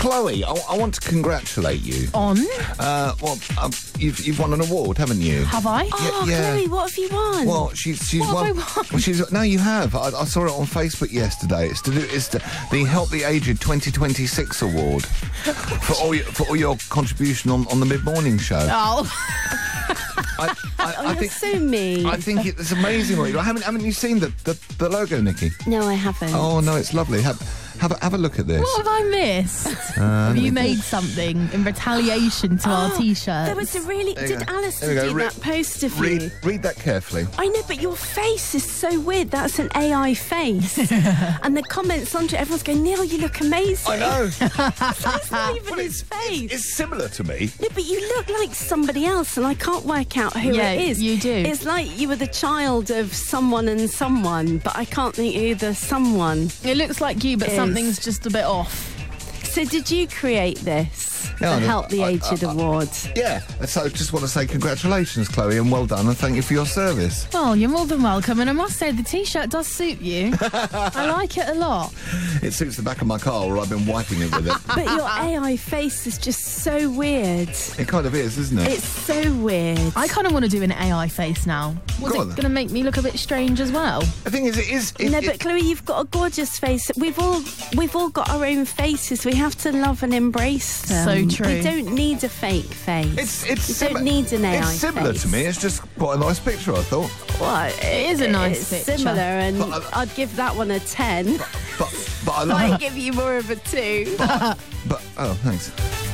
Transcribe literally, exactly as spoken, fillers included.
Chloe, I, I want to congratulate you. On? Uh, well, um, you've you've won an award, haven't you? Have I? Oh, yeah. Chloe, what have you won? Well, she's she's What won. have I won? Well, she's no, you have. I, I saw it on Facebook yesterday. It's to do. It's the, the Help the Aged twenty twenty-six award for all your, for all your contribution on, on the mid morning show. Oh. I, I, oh, I you're think. so mean. I think it's amazing. What you haven't haven't you seen the, the, the logo, Nikki? No, I haven't. Oh no, it's lovely. Have have a, have a look at this. What have I missed? Uh, have you let me- made something in retaliation to our Oh, t-shirts? There was a really... There you Did go. Alistair There we go. do Re- that post of you? Read read that carefully. I know, but your face is so weird. That's an A I face. And the comments under it, everyone's going, Neil, you look amazing. I know. That's not even Well, his face. It's similar to me. No, but you look like somebody else, and I can't work out who Yeah, it is. you do. It's like you were the child of someone and someone, but I can't think who the someone. It looks like you, but Is. something's just a bit off. So did you create this? Yeah, I the know. Help the I- Aged I- I- Award? Yeah. So just want to say congratulations, Chloe, and well done, and thank you for your service. Well, you're more than welcome, and I must say the t-shirt does suit you. I like it a lot. It suits the back of my car where I've been wiping it with it. But your A I face is just so weird. It kind of is, isn't it? It's so weird. I kind of want to do an A I face now. Was Go it on. going to make me look a bit strange as well? The thing is, it is. It, No, it- but Chloe, you've got a gorgeous face. We've all we've all got our own faces. We have to love and embrace them. So true. We don't need a fake face. It's it's you simi- don't need an A I It's similar face. to me. It's just quite a nice picture, I thought. What? It is a nice it's picture. similar, and But I- I'd give that one a ten. But but I Might like. give you more of a two. But oh, thanks.